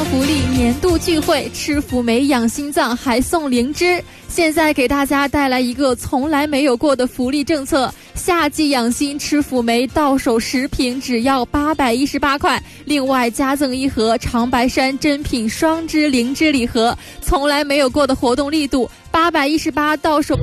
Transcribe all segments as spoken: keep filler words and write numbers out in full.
福利年度聚会，吃辅酶养心脏还送灵芝。现在给大家带来一个从来没有过的福利政策，夏季养心吃辅酶到手十瓶只要八百一十八块，另外加赠一盒长白山珍品双支灵芝礼盒，从来没有过的活动力度，八百一十八到手。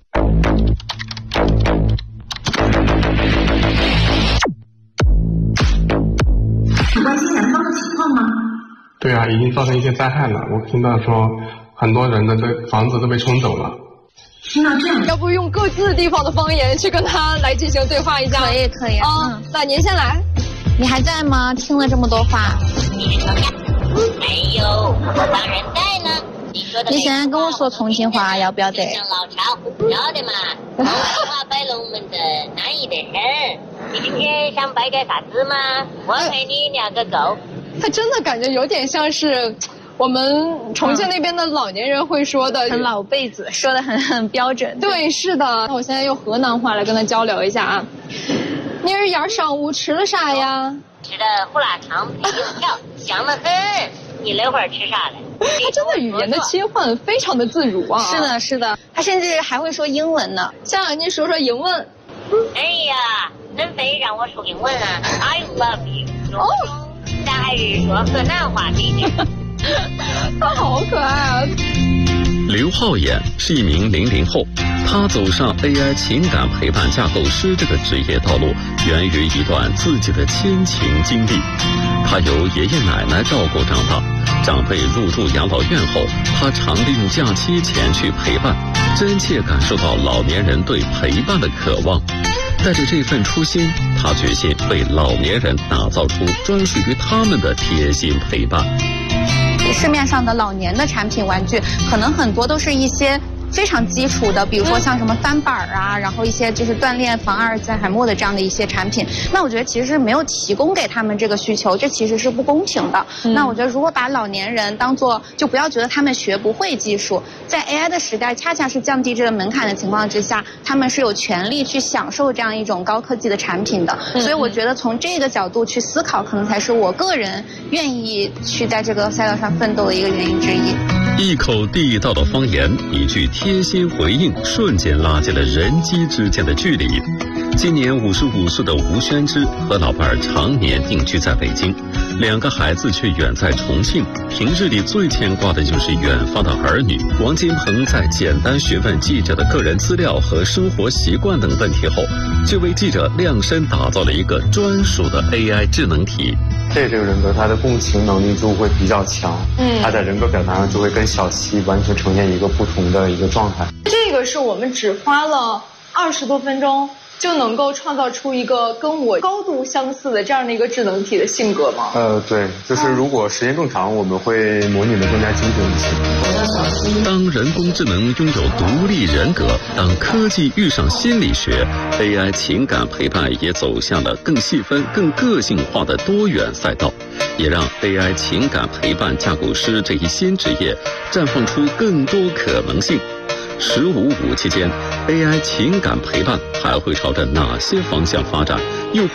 你关心南方的情况吗？ 对啊，已经造成一些灾害了。我听到说很多人的这房子都被冲走了。 听到这样， 要不用各自地方的方言去跟他来进行对话一下？ 可以可以啊、嗯，那您先来。 你还在吗？听了这么多话。 没有，我当然在呢。你说的。 你现在跟我说重庆话，要不要得？ 像老巢，要得嘛。重庆话摆龙门阵安逸得很。你今天想摆点啥子吗？我陪你聊个够。 他真的感觉有点像是我们重庆那边的老年人会说的， 很老辈子，说的很很标准。 对，是的。那我现在用河南话来跟他交流一下啊。你儿呀上午吃了啥呀？ 吃的胡辣汤配油条，香得很。你那会儿吃啥嘞？ 他真的语言的切换非常的自如啊。 是的，是的。他甚至还会说英文呢。 像你说说英文。 哎呀，真非让我说英文啊 ！I love you。哦。咱还是说河南话给你。 他好可爱啊！ 刘浩衍是一名零零后，他走上 A I 情感陪伴架构师这个职业道路，源于一段自己的亲情经历。他由爷爷奶奶照顾长大，长辈入住养老院后，他常利用假期前去陪伴，真切感受到老年人对陪伴的渴望。带着这份初心，他决心为老年人打造出专属于他们的贴心陪伴。 市面上的老年的产品玩具，可能很多都是一些非常基础的，比如说像什么翻板啊，然后一些就是锻炼防阿尔兹海默的这样的一些产品。那我觉得其实是没有提供给他们这个需求，这其实是不公平的。嗯、那我觉得如果把老年人当做，就不要觉得他们学不会技术，在 A I 的时代，恰恰是降低这个门槛的情况之下，他们是有权利去享受这样一种高科技的产品的。嗯、所以我觉得从这个角度去思考，可能才是我个人愿意去在这个赛道上奋斗的一个原因之一。 一口地道的方言，一句贴心回应，瞬间拉近了人机之间的距离。今年五十五岁的吴宣之和老伴儿常年定居在北京，两个孩子却远在重庆。平日里最牵挂的就是远方的儿女。王金鹏在简单询问记者的个人资料和生活习惯等问题后，就为记者量身打造了一个专属的 A I 智能体。 这这个人格，他的共情能力就会比较强，嗯，他在人格表达上就会跟小七完全呈现一个不同的一个状态。 这个是我们只花了二十多分钟就能够创造出一个跟我高度相似的这样的一个智能体的性格吗？ 呃，对，就是如果时间更长，我们会模拟的更加精准一些。 当人工智能拥有独立人格，当科技遇上心理学 ，A I 情感陪伴也走向了更细分、更个性化的多元赛道，也让 A I 情感陪伴架构师这一新职业绽放出更多可能性。十五五期间 ，A I 情感陪伴还会朝着哪些方向发展？又